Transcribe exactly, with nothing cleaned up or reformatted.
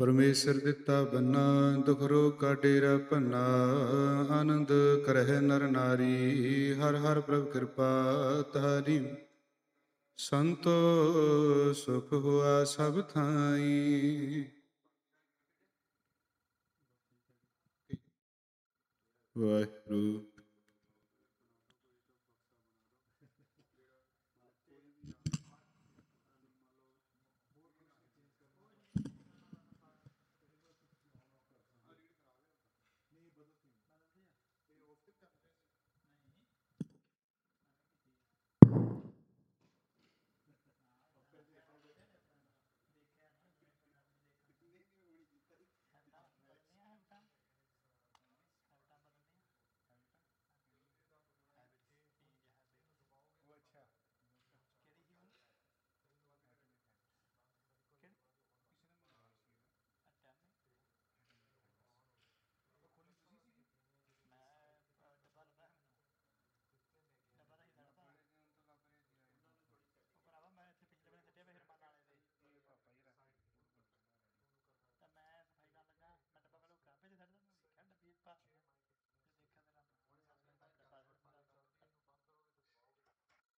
ਪਰਮੇਸ਼ਰ ਦਿੱਤਾ ਬੰਨਾ, ਦੁਖ ਰੋਗ ਕਾ ਡੇਰਾ ਭੰਨਾ। ਆਨੰਦ ਕਰਹਿ ਨਰ ਨਾਰੀ, ਹਰ ਹਰ ਪ੍ਰਭ ਕਿਰਪਾ ਤਾਰੀ। ਸੰਤੋ ਸੁਖ ਹੁਆ ਸਭ ਥਾਈ। ਵਾਹਿਗੁਰੂ।